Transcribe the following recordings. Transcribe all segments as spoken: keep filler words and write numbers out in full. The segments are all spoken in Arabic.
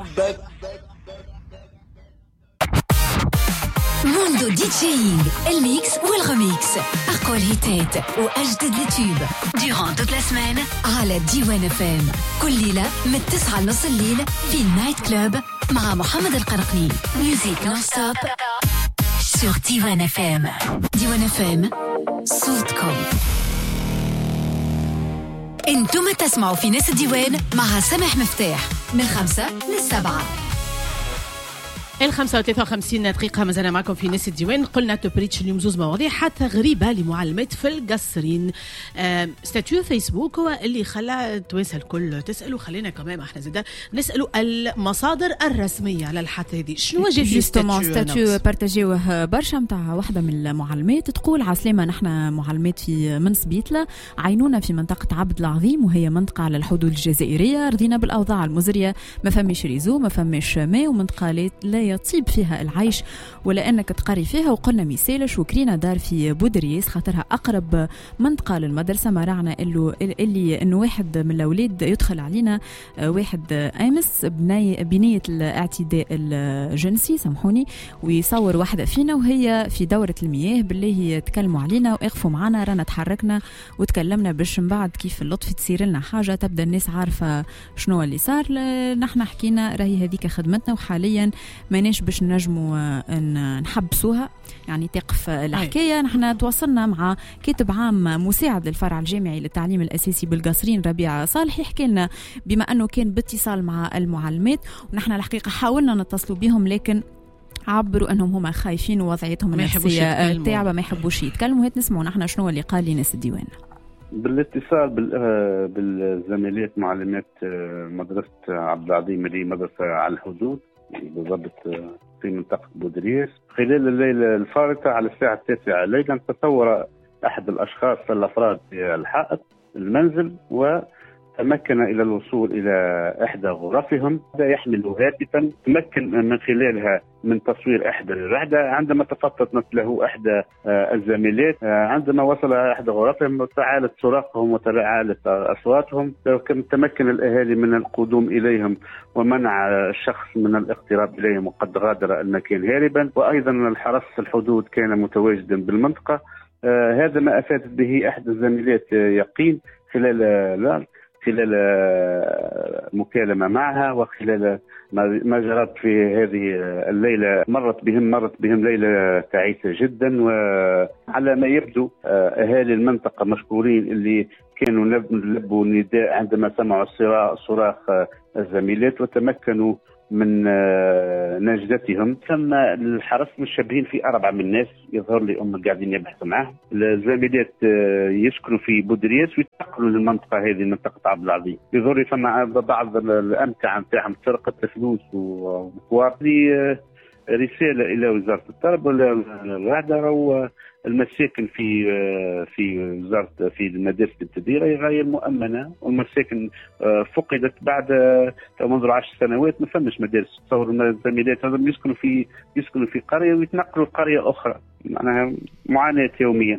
موندو ديجيينغ، الميكس والريميكس، أقوى الهيتات وأجدد اليوتيوب durant toute la semaine على ديوان اف ام. كل ليلة من تسعة لنص الليل في النايت كلوب مع محمد القرقني. ميوزيك نون ستوب sur ديوان اف ام. ديوان اف ام صوتكم. انتم تسمعوا في ناس الديوان مع سامح مفتاح من خمسة للسبعة. الخمسة وثلاثة وخمسين دقيقة مازال معكم في ناس الديوان. قلنا تبريتش اليوم زوز مواضيع حتى غريبة لمعلمات في القصرين. ستاتيو فيسبوك هو اللي خلى التوانسة الكل تسألوا، خلينا كمان احنا زادا نسألوا المصادر الرسمية على الحادثة هذه. شنو وجه في ستاتيو؟ ستاتيو بارتاجيوه برشا متاع واحدة من المعلمات تقول عسلامة، نحن معلمات في منص بيتلا عينونا في منطقة عبد العظيم وهي منطقة على الحدود الجزائرية، رضينا بالأوضاع المزرية، ما فماش ريزو ما فماش ماء ومنطقة لا يطيب فيها العيش ولا أنك تقري فيها. وقلنا ميسالش وكرينا دار في بودريس خاطرها أقرب منطقة للمدرسة. ما رعنا إلو اللي إنه واحد من الأولاد يدخل علينا واحد أمس بني بنية الاعتداء الجنسي سامحوني ويصور واحدة فينا وهي في دورة المياه. بالله تكلموا علينا وإغفوا معنا، رانا تحركنا وتكلمنا باش من بعد كيف اللطف تصير لنا حاجة تبدأ الناس عارفة شنو اللي صار. نحن حكينا راهي هذيك خدمتنا وحاليا ماناش باش نجموا نحبسوها يعني تقف الحكاية. نحن تواصلنا مع كاتب عام مساعد للفرع الجامعي للتعليم الأساسي بالقصرين ربيع صالح، يحكي لنا بما أنه كان باتصال مع المعلمات ونحن الحقيقة حاولنا نتصلوا بهم لكن عبروا أنهم هم خايفين ووضعيتهم النفسية تعبة ما يحبوش يتكلموا. هات نسمعوا نحن شنو اللي قال لي ناس الديوان. بالاتصال بالزميلات معلمات مدرسة عبد العظيم اللي مدرسة على الحدود بالضبط في منطقة بودريس، خلال الليلة الفارطة على الساعة التاسعة ليلا تصور أحد الأشخاص الأفراد في الحائط المنزل وتمكن إلى الوصول إلى إحدى غرفهم يحمل هاتفا تمكن من خلالها من تصوير إحدى الرعدة. عندما تفطنت له إحدى الزميلات عندما وصل إحدى غرفهم تعالت صراخهم وتعالت أصواتهم، تمكن الأهالي من القدوم إليهم ومنع الشخص من الاقتراب إليهم وقد غادر المكان هاربا. وأيضا الحرس الحدود كان متواجدا بالمنطقة. هذا ما أفادت به إحدى الزميلات يقين خلال لا خلال مكالمة معها وخلال ما جرت في هذه الليلة. مرت بهم مرت بهم ليلة تعيسة جدا، وعلى ما يبدو أهالي المنطقة مشكورين اللي كانوا لبوا نداء عندما سمعوا صراخ الزميلات وتمكنوا من نجدتهم. ثم الحرس مشابهين في أربعة من الناس يظهر لي أم قاعدين يبحثوا معهم. الزميلات يسكنوا في بودريس ويتنقلوا للمنطقة هذه منطقة عبد العظيم. يظهر لي ثم بعض الأمتعة نتاعهم سرقت فلوس وكوار. رسالة إلى وزارة التربية والرعدة والمساكن في في وزارة في المدارس الابتدائية غير مؤمنة، والمساكن فقدت بعد منذ عشر سنوات. ما فماش مدارس. تصور الزميلات هذول يسكنوا في يسكنوا في قرية ويتنقلوا لقرية أخرى، معناها معاناة يوميا.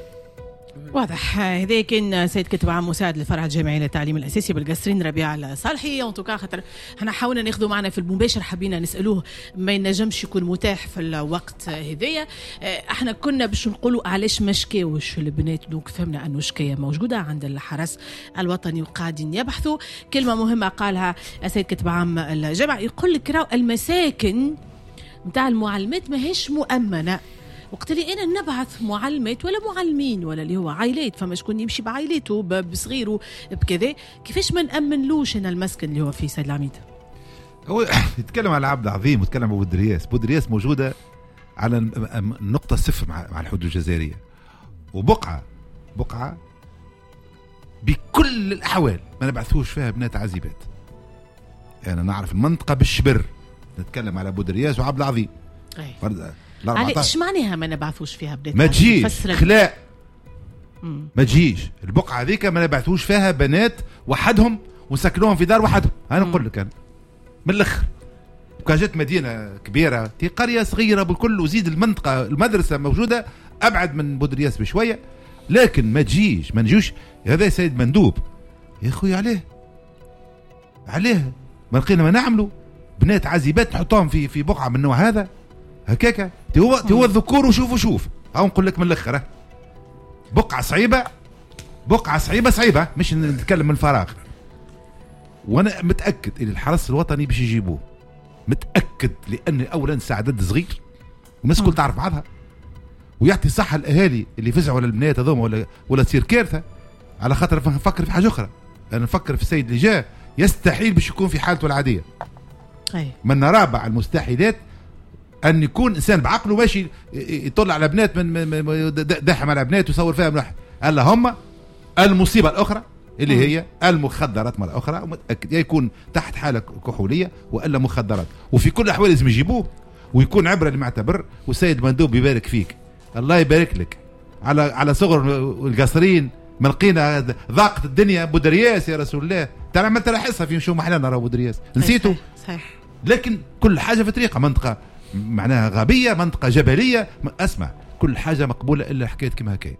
واضح. هذا كان سيد كاتب عام مساعد للفرع الجامعي للتعليم الاساسي بالقصرين ربيع الصالحي. وانتوكا خاطر احنا حاولنا ناخذوا معنا في المباشر، حبينا نسالوه ما ينجمش يكون متاح في الوقت هذايا. احنا كنا باش نقولوا علاش ما شكاوش البنات، دونك فهمنا انه شكايه موجوده عند الحرس الوطني وقاعدين يبحثوا. كلمه مهمه قالها السيد كاتب عام الجامعه، يقول لك راهو المساكن نتاع المعلمات ماهيش مؤمنه. وقت اللي انا نبعث معلمات ولا معلمين ولا اللي هو عائلات، فما شكون يمشي بعائلته بصغيره بكذا، كيفاش ما نامنلوش انا المسكن اللي هو في سيد العميد؟ هو يتكلم على عبد العظيم ويتكلم على بودرياس. بودرياس موجوده على النقطه صفر مع مع الحدود الجزائريه، وبقعه بقعه بكل الاحوال ما نبعثوش فيها بنات عزيبات. انا يعني نعرف المنطقه بالشبر، نتكلم على بودرياس وعبد العظيم. ايش معناها ما نبعثوش فيها بنات؟ ما تجيش خلاء، ما تجيش البقعه هذيك ما نبعثوش فيها بنات وحدهم وسكنوهم في دار وحدهم. انا نقول لك انا من الاخر كان جت مدينه كبيره في قريه صغيره بالكل، وزيد المنطقه المدرسه موجوده ابعد من بودرياس بشويه، لكن ما تجيش ما نجوش. هذا سيد مندوب يا اخوي عليه عليه ما لقينا ما نعملوا بنات عزيبات نحطهم في في بقعه من النوع هذا هكاكا. تهو تهو الذكور وشوف وشوف او نقول لك من الاخر بقعه صعيبه بقعه صعيبه صعيبه مش نتكلم من الفراغ. وانا متاكد ان الحرس الوطني باش يجيبوه، متاكد، لان اولا عدد صغير والناس كل تعرف بعضها، ويعطي صحه الاهالي اللي فزعوا على البنات هذوما ولا ولا تصير كارثه. على خاطر نفكر في حاجه اخرى، انا نفكر في السيد اللي جاء يستحيل باش يكون في حالته العاديه. أي. من رابع المستحيلات ان يكون انسان بعقله ماشي يطلع على بنات من داحم على بنات ويصور فيها ملح. الا هم المصيبه الاخرى اللي م. هي المخدرات مره اخرى، ومتاكد يا يكون تحت حاله كحوليه والا مخدرات. وفي كل الاحوال لازم يجيبوه ويكون عبره للمعتبر. والسيد مندوب يبارك فيك، الله يبارك لك على على صغر القصرين. من لقينا ضاقت الدنيا بودرياس يا رسول الله، ترى عملت لها حصه في شو محلنا راهو بودرياس نسيته. صحيح. لكن كل حاجه في طريقه، منطقه معناها غابيه، منطقه جبليه، اسمع كل حاجه مقبوله الا حكايه كما هكايا.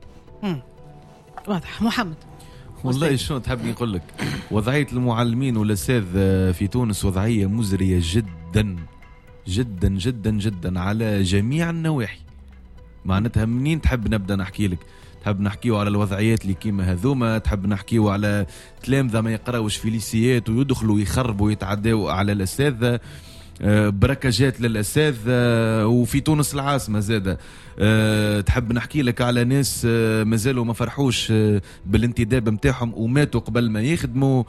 واضح. محمد والله شنو تحبني نقول لك؟ وضعيه المعلمين والاساتذه في تونس وضعيه مزريه جدا جدا جدا جدا على جميع النواحي. معناتها منين تحب نبدا نحكي لك؟ تحب نحكيو على الوضعيات اللي كيما هذوما، تحب نحكيو على تلامذة ما يقراوش في ليسيات ويدخلوا يخربوا ويتعداوا على الأساتذة، بركجات للأساتذة، وفي تونس العاصمة زادة. أه تحب نحكي لك على ناس أه مازالوا ما فرحوش أه بالانتداب متاعهم وماتوا قبل ما يخدموا.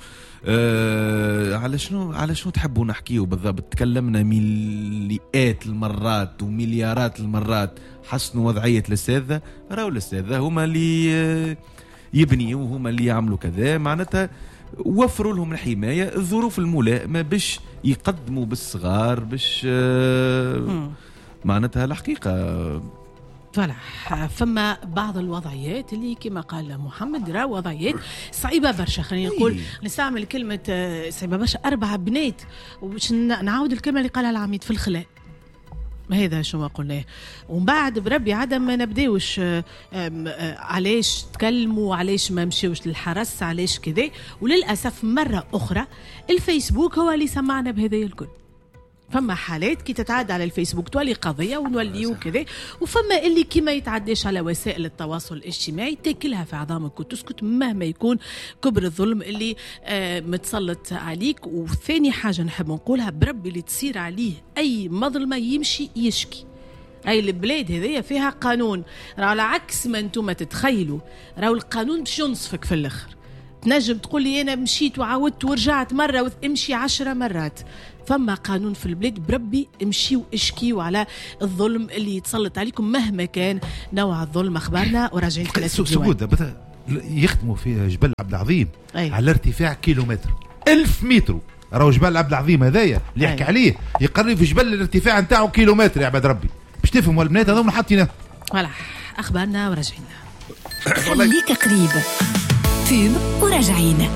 أه على شنو على شنو تحبوا نحكيه بالضبط؟ تكلمنا مليئات المرات ومليارات المرات حسنوا وضعية الأساتذة. راهو الأساتذة هما اللي أه يبنيوا وهما اللي يعملوا كذا، معناتها وفروا لهم الحماية، الظروف الملائمة باش يقدموا بالصغار باش أه معناتها الحقيقة. فلا فما بعض الوضعيات اللي كما قال محمد راه وضعيات صعيبه برشا. خلينا نقول نستعمل كلمه صعيبه برشا. اربع بنات، وباش نعاود الكلمه اللي قالها العميد في الخلاء، هذا شو ما قلناه. ومن بعد بربي عدم ما نبداوش علاش تكلموا، علاش ما مشيوش للحرس، علاش كذا. وللاسف مره اخرى الفيسبوك هو اللي سمعنا بهذا الكل. فما حالات كي تتعدى على الفيسبوك تولي قضيه ونوليو كذا، وفما اللي كيما يتعداش على وسائل التواصل الاجتماعي تاكلها في عظامك وتسكت مهما يكون كبر الظلم اللي آه متسلط عليك. وثاني حاجه نحب نقولها، بربي اللي تصير عليه اي مظلمه يمشي يشكي. اي البلاد هذيا فيها قانون، راه على عكس ما انتم تتخيلوا، راه القانون باش ينصفك في الاخر. تنجم تقول لي انا مشيت وعاودت ورجعت مره وامشي عشرة مرات. فما قانون في البلاد، بربي امشيوا اشكيوا على الظلم اللي يتسلط عليكم مهما كان نوع الظلم. اخبارنا وراجعين في سكوت يخدموا في جبل عبد العظيم أيه. على ارتفاع كيلومتر ألف متر. راهو جبل عبد العظيم هذايا اللي يحكي أيه. عليه يقرر في جبل الارتفاع نتاعو كيلومتر. يا عباد ربي باش تفهموا البنات هذوما حاطينه. فوالا اخبارنا وراجعين. خليك قريب فيلم وراجعين.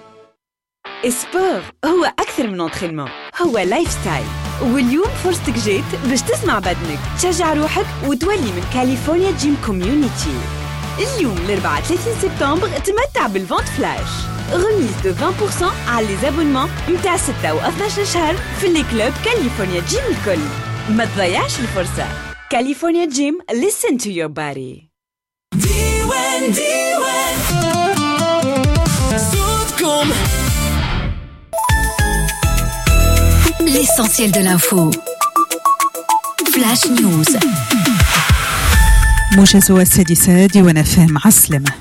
السبور هو أكثر من انترينمون، هو لايف ستايل. واليوم فرصتك جيت باش تسمع بدنك، تشجع روحك وتولي من كاليفورنيا جيم كوميونيتي. اليوم الأربعاء ثلاثين سبتمبر تمتع بالفونت فلاش، غميز دو عشرة بالمئة على لي زابونمون متاع ستة و اثنا عشر شهر في لي كلوب كاليفورنيا جيم الكل. ما تضيعش الفرصة. كاليفورنيا جيم listen to your body. ديوان ديوان صوتكم. L'essentiel de l'info. Flash News. موجز السادسة ديوان اف ام عسلمة.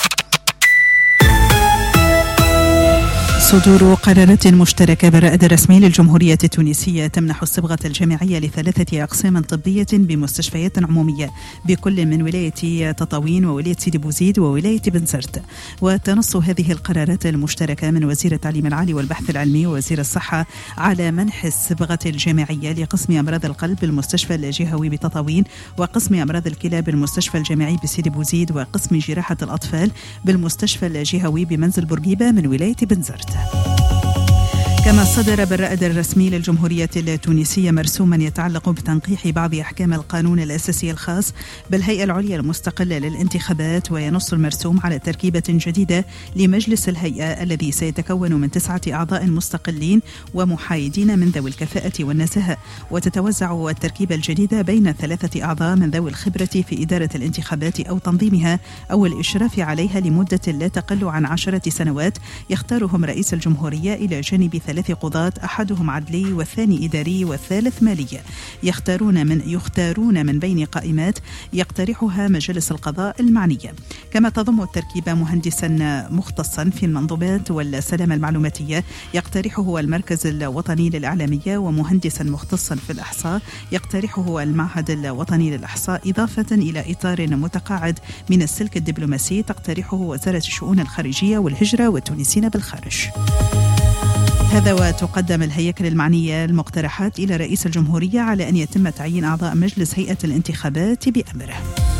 صدور قرارات مشتركة بالرائد الرسمي للجمهورية التونسية تمنح الصبغة الجامعية لثلاثة أقسام طبية بمستشفيات عمومية بكل من ولاية تطاوين وولاية سيدي بوزيد وولاية بنزرت. وتنص هذه القرارات المشتركة من وزير التعليم العالي والبحث العلمي ووزير الصحة على منح الصبغة الجامعية لقسم أمراض القلب بالمستشفى الجهوي بتطاوين، وقسم أمراض الكلى بالمستشفى الجامعي بسيدي بوزيد، وقسم جراحة الأطفال بالمستشفى الجهوي بمنزل بورقيبة من ولاية بنزرت. كما صدر بالرائد الرسمي للجمهورية التونسية مرسوما يتعلق بتنقيح بعض أحكام القانون الأساسي الخاص بالهيئة العليا المستقلة للانتخابات، وينص المرسوم على تركيبة جديدة لمجلس الهيئة الذي سيتكون من تسعة أعضاء مستقلين ومحايدين من ذوي الكفاءة والنزاهة، وتتوزع التركيبة الجديدة بين ثلاثة أعضاء من ذوي الخبرة في إدارة الانتخابات أو تنظيمها أو الإشراف عليها لمدة لا تقل عن عشرة سنوات، يختارهم رئيس الجمهورية إلى جانب ثلاث قضاة، أحدهم عدلي والثاني إداري والثالث مالي، يختارون من يختارون من بين قائمات يقترحها مجلس القضاء المعنية. كما تضم التركيبة مهندسا مختصا في المنظومات والسلامة المعلوماتية يقترحه المركز الوطني للإعلامية، ومهندسا مختصا في الإحصاء يقترحه المعهد الوطني للإحصاء، إضافة إلى إطار متقاعد من السلك الدبلوماسي تقترحه وزارة الشؤون الخارجية والهجرة والتونسيين بالخارج. هذا وتقدم الهياكل المعنية المقترحات إلى رئيس الجمهورية على أن يتم تعيين أعضاء مجلس هيئة الانتخابات بأمره.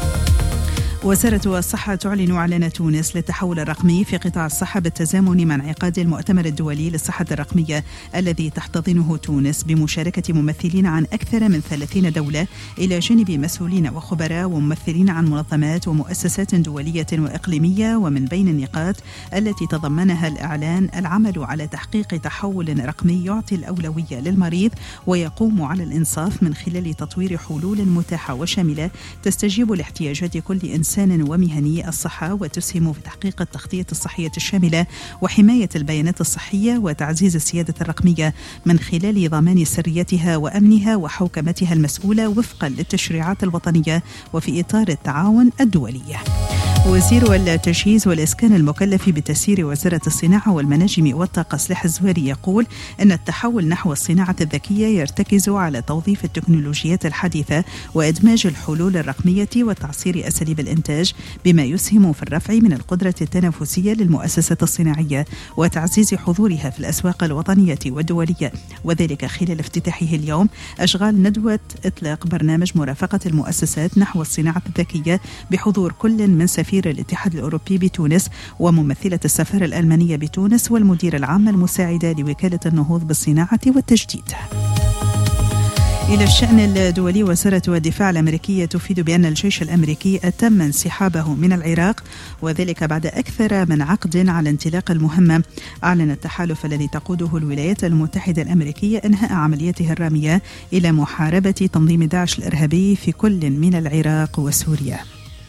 وزارة الصحة تعلن إعلان تونس للتحول الرقمي في قطاع الصحة بالتزامن مع انعقاد المؤتمر الدولي للصحة الرقمية الذي تحتضنه تونس بمشاركة ممثلين عن أكثر من ثلاثين دولة، إلى جانب مسؤولين وخبراء وممثلين عن منظمات ومؤسسات دولية وإقليمية. ومن بين النقاط التي تضمنها الإعلان العمل على تحقيق تحول رقمي يعطي الأولوية للمريض ويقوم على الإنصاف من خلال تطوير حلول متاحة وشاملة تستجيب لاحتياجات كل إنسان ومهني الصحة، وتسهم في تحقيق التغطية الصحية الشاملة وحماية البيانات الصحية وتعزيز السيادة الرقمية من خلال ضمان سريتها وأمنها وحوكمتها المسؤولة وفقا للتشريعات الوطنية وفي إطار التعاون الدولي. وزير التجهيز والإسكان المكلف بتسيير وزارة الصناعة والمناجم والطاقة سلاح الزواري يقول أن التحول نحو الصناعة الذكية يرتكز على توظيف التكنولوجيات الحديثة وإدماج الحلول الرقمية وتعصير أساليب الإنتاج، بما يسهم في الرفع من القدرة التنافسية للمؤسسات الصناعية وتعزيز حضورها في الأسواق الوطنية والدولية، وذلك خلال افتتاحه اليوم أشغال ندوة إطلاق برنامج مرافقة المؤسسات نحو الصناعة الذكية بحضور كل من سفير الاتحاد الأوروبي بتونس وممثلة السفارة الألمانية بتونس والمدير العام المساعدة لوكالة النهوض بالصناعة والتجديد. إلى الشأن الدولي، وزارة الدفاع الأمريكية تفيد بأن الجيش الأمريكي أتم انسحابه من العراق، وذلك بعد أكثر من عقد على انطلاق المهمة. أعلن التحالف الذي تقوده الولايات المتحدة الأمريكية إنهاء عملياته الرامية إلى محاربة تنظيم داعش الإرهابي في كل من العراق وسوريا.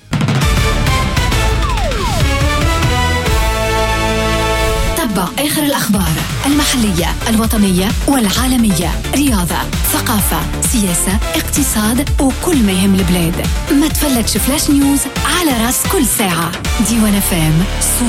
تتبع آخر الأخبار المحلية الوطنية والعالمية، رياضة، ثقافة، سياسة، اقتصاد وكل ما يهم البلاد. ما تفلتش فلاش نيوز على راس كل ساعة. ديوان اف ام.